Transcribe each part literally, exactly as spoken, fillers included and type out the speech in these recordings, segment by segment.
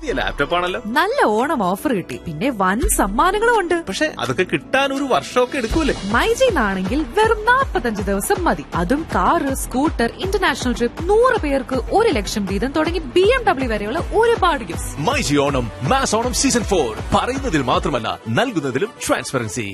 പുതിയ ലാപ്ടോപ്പ് ആണല്ലോ. നല്ല ഓണം ഓഫർ കിട്ടി, പിന്നെ വൻ സമ്മാനങ്ങളും ഉണ്ട്. പക്ഷെ അതൊക്കെ കിട്ടാൻ ഒരു വർഷമൊക്കെ എടുക്കൂലേ? മൈജിന്നാണെങ്കിൽ വെറും നാൽപ്പത്തഞ്ച് ദിവസം മതി. അതും കാറ്, സ്കൂട്ടർ, ഇന്റർനാഷണൽ ട്രിപ്പ്, നൂറ് പേർക്ക് ഒരു ലക്ഷം വീതം തുടങ്ങി ബി എം ഡബ്ല്യു വരെയുള്ള ഒരുപാട് gifts. MyG Onam mass Onam season four, പറയുന്നതിൽ മാത്രമല്ല നൽകുന്നതിലും ട്രാൻസ്പെറൻസി.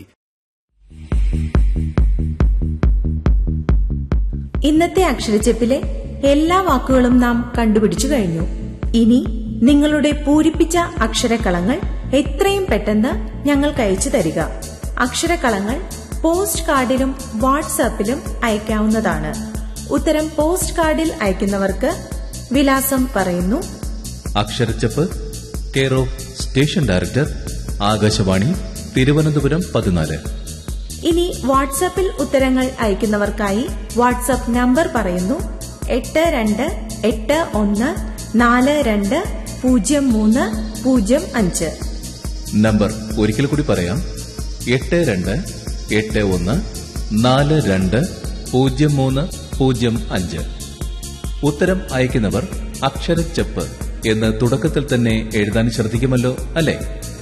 ഇന്നത്തെ അക്ഷരച്ചെപ്പിലെ എല്ലാ വാക്കുകളും നാം കണ്ടുപിടിച്ചു കഴിഞ്ഞു. ഇനി നിങ്ങളുടെ പൂരിപ്പിച്ച അക്ഷരക്കളങ്ങൾ എത്രയും പെട്ടെന്ന് ഞങ്ങൾക്ക് അയച്ചു തരിക. അക്ഷരക്കളങ്ങൾ പോസ്റ്റ് കാർഡിലും വാട്സാപ്പിലും അയക്കാവുന്നതാണ്. ഉത്തരം പോസ്റ്റ് കാർഡിൽ അയക്കുന്നവർക്ക് വിലാസം പറയുന്നു. അക്ഷരച്ചെപ്പ്, care of station director, Akashvani, Thiruvananthapuram പതിനാല്. ഇനി വാട്സാപ്പിൽ ഉത്തരങ്ങൾ അയക്കുന്നവർക്കായി വാട്സാപ്പ് നമ്പർ പറയുന്നു. എട്ട് രണ്ട് എട്ട് ഒന്ന് നാല് രണ്ട് പൂജ്യം മൂന്ന് പൂജ്യം അഞ്ച്. നമ്പർ ഒരിക്കൽ കൂടി പറയാം. എട്ട് രണ്ട് എട്ട് ഒന്ന് നാല് രണ്ട് പൂജ്യം മൂന്ന് പൂജ്യം അഞ്ച്. ഉത്തരം അയക്കുന്നവർ അക്ഷരച്ചെപ്പ് എന്ന് തുടക്കത്തിൽ തന്നെ എഴുതാൻ ശ്രദ്ധിക്കുമല്ലോ, അല്ലേ?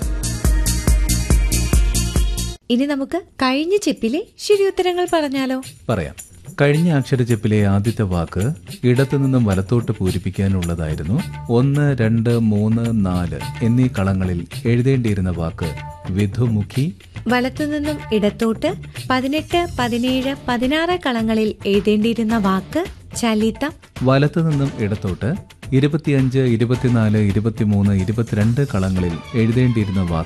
ഇനി നമുക്ക് കഴിഞ്ഞ ചെപ്പിലെ ശരിയുത്തരങ്ങൾ പറഞ്ഞാലോ? പറയാം. കഴിഞ്ഞ അക്ഷരച്ചെപ്പിലെ ആദ്യത്തെ വാക്ക് ഇടത്തുനിന്നും വലത്തോട്ട് പൂരിപ്പിക്കാനുള്ളതായിരുന്നു. ഒന്ന്, രണ്ട്, മൂന്ന്, നാല് എന്നീ കളങ്ങളിൽ എഴുതേണ്ടിയിരുന്ന വാക്ക് വിധുമുഖി. വലത്തുനിന്നും ഇടത്തോട്ട് പതിനെട്ട്, പതിനേഴ്, പതിനാറ് കളങ്ങളിൽ എഴുതേണ്ടിയിരുന്ന വാക്ക് ചലിതം. വലത്തുനിന്നും ഇടത്തോട്ട് ഇരുപത്തിയഞ്ച്, ഇരുപത്തിനാല്, ഇരുപത്തിമൂന്ന്, ഇരുപത്തിരണ്ട് കളങ്ങളിൽ എഴുതേണ്ടിയിരുന്ന വാക്ക്